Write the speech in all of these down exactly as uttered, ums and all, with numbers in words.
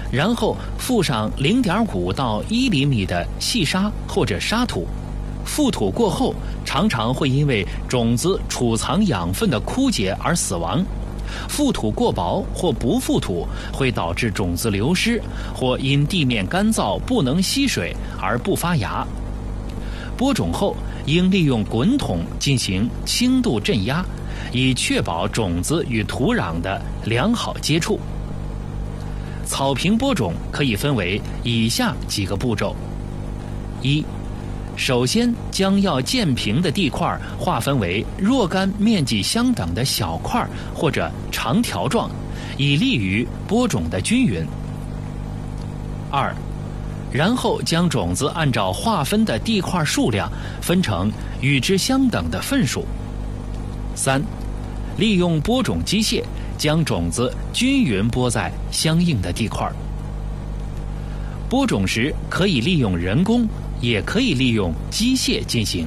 然后覆上零点五到一厘米的细沙或者沙土。覆土过后，常常会因为种子储藏养分的枯竭而死亡。覆土过薄或不覆土，会导致种子流失，或因地面干燥不能吸水而不发芽。播种后，应利用滚筒进行轻度镇压，以确保种子与土壤的良好接触。草坪播种可以分为以下几个步骤：一、首先将要建平的地块划分为若干面积相等的小块或者长条状，以利于播种的均匀。二、然后将种子按照划分的地块数量分成与之相等的份数。三、利用播种机械将种子均匀播在相应的地块。播种时可以利用人工，也可以利用机械进行。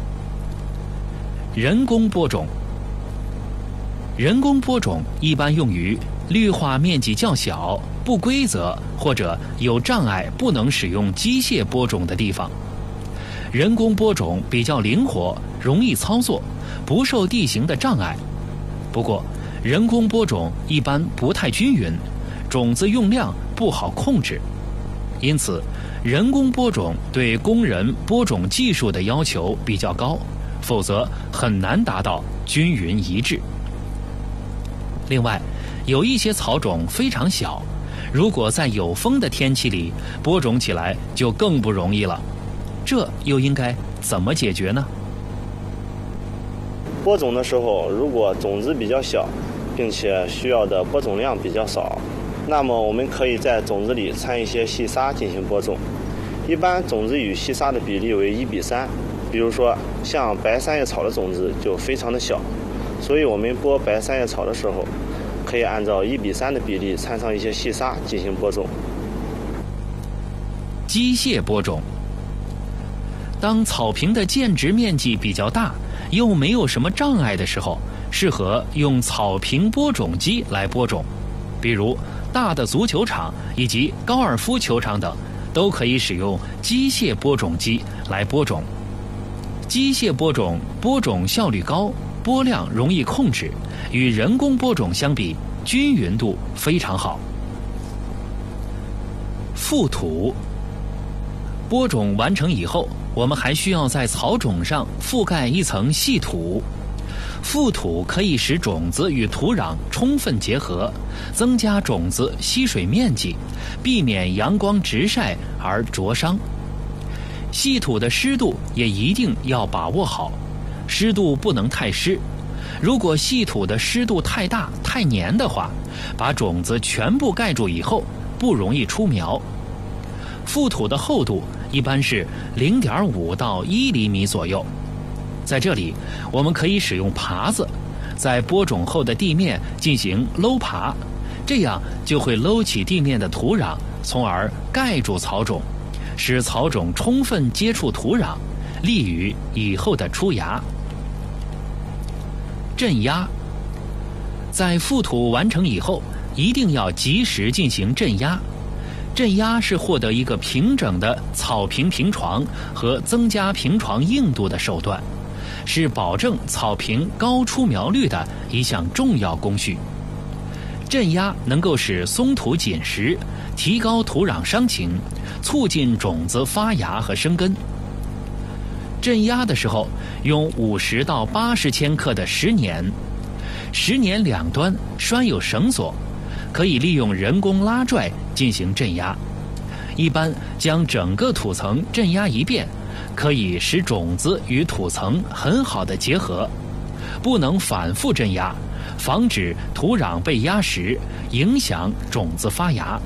人工播种，人工播种一般用于绿化面积较小、不规则或者有障碍不能使用机械播种的地方。人工播种比较灵活，容易操作，不受地形的障碍。不过，人工播种一般不太均匀，种子用量不好控制。因此，人工播种对工人播种技术的要求比较高，否则很难达到均匀一致。另外，有一些草种非常小，如果在有风的天气里播种起来就更不容易了。这又应该怎么解决呢？ 播种的时候，如果种子比较小，并且需要的播种量比较少，那么我们可以在种子里掺一些细沙进行播种。一般种子与细沙的比例为一比三，比如说像白三叶草的种子就非常的小，所以我们播白三叶草的时候，可以按照一比三的比例掺上一些细沙进行播种。 机械播种，当草坪的建植面积比较大，又没有什么障碍的时候，适合用草坪播种机来播种。比如大的足球场以及高尔夫球场等，都可以使用机械播种机来播种。机械播种播种效率高，播量容易控制，与人工播种相比，均匀度非常好。覆土，播种完成以后，我们还需要在草种上覆盖一层细土。覆土可以使种子与土壤充分结合，增加种子吸水面积，避免阳光直晒而灼伤。细土的湿度也一定要把握好，湿度不能太湿。如果细土的湿度太大、太黏的话，把种子全部盖住以后，不容易出苗。覆土的厚度一般是零点五到一厘米左右。在这里，我们可以使用耙子，在播种后的地面进行搂耙，这样就会搂起地面的土壤，从而盖住草种，使草种充分接触土壤，利于以后的出芽。镇压，在覆土完成以后，一定要及时进行镇压。镇压是获得一个平整的草坪平床和增加平床硬度的手段，是保证草坪高出苗率的一项重要工序。镇压能够使松土紧实，提高土壤伤情，促进种子发芽和生根。镇压的时候，用五十到八十千克的石粘，石粘两端拴有绳索，可以利用人工拉拽进行镇压。一般将整个土层镇压一遍，可以使种子与土层很好的结合。不能反复镇压，防止土壤被压实，影响种子发芽。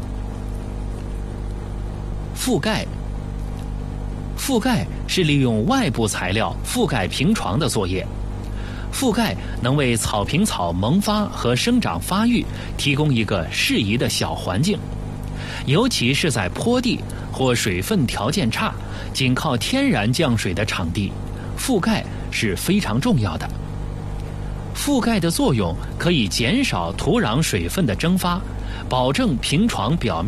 覆盖，覆盖是利用外部材料覆盖平床的作业。覆盖能为草坪草萌发和生长发育提供一个适宜的小环境，尤其是在坡地或水分条件差、仅靠天然降水的场地，覆盖是非常重要的。覆盖的作用可以减少土壤水分的蒸发，保证平床表面